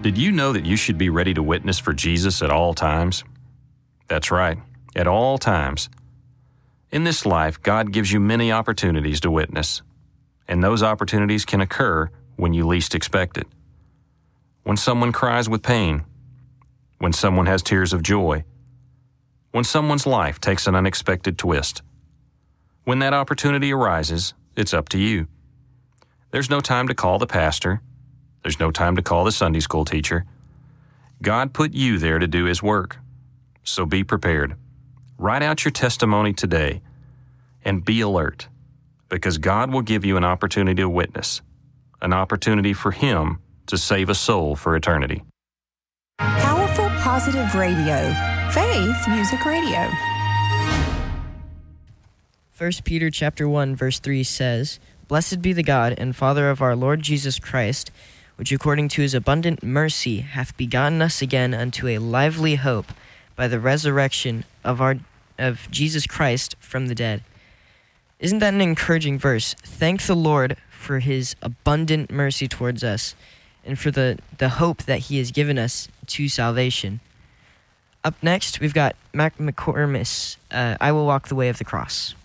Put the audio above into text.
Did you know that you should be ready to witness for Jesus at all times? That's right, at all times. In this life, God gives you many opportunities to witness, and those opportunities can occur when you least expect it. When someone cries with pain, when someone has tears of joy, when someone's life takes an unexpected twist. When that opportunity arises, it's up to you. There's no time to call the pastor. There's no time to call the Sunday school teacher. God put you there to do His work. So be prepared. Write out your testimony today and be alert, because God will give you an opportunity to witness, an opportunity for Him to save a soul for eternity. Powerful Positive Radio. Faith Music Radio. 1 Peter chapter 1, verse 3 says, "Blessed be the God and Father of our Lord Jesus Christ, which according to His abundant mercy hath begotten us again unto a lively hope by the resurrection of Jesus Christ from the dead." Isn't that an encouraging verse? Thank the Lord for His abundant mercy towards us and for the hope that He has given us to salvation. Up next, we've got Mac McCormick's I Will Walk the Way of the Cross.